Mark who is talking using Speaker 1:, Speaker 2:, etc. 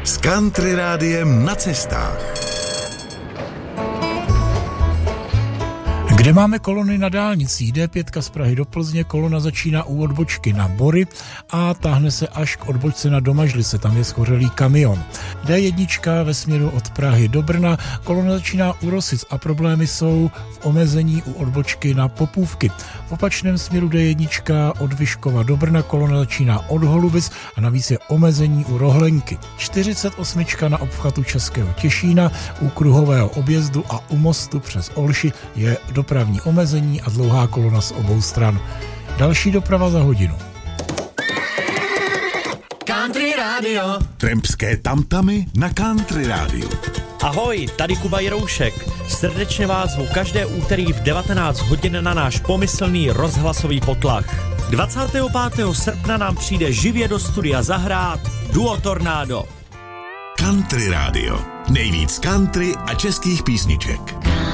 Speaker 1: s Country Rádiem na cestách.
Speaker 2: Kde máme kolony na dálnici? D5 z Prahy do Plzně, kolona začíná u odbočky na Bory a táhne se až k odbočce na Domažlice, tam je schořelý kamion. D1 ve směru od Prahy do Brna, kolona začíná u Rosic a problémy jsou v omezení u odbočky na Popůvky. V opačném směru D1 od Vyškova do Brna, kolona začíná od Holubic a navíc je omezení u Rohlenky. 48 na obchvatu Českého Těšína, u kruhového objezdu a u mostu přes Olši je dopravní omezení a dlouhá kolona z obou stran. Další doprava za hodinu.
Speaker 1: Country Radio. Trampské tamtamy na Country Radio.
Speaker 3: Ahoj, tady Kuba Jiroušek. Srdečně vás zvu každé úterý v 19 hodin na náš pomyslný rozhlasový potlach. 25. srpna nám přijde živě do studia zahrát duo Tornádo.
Speaker 1: Country Radio. Nejvíc country a českých písniček.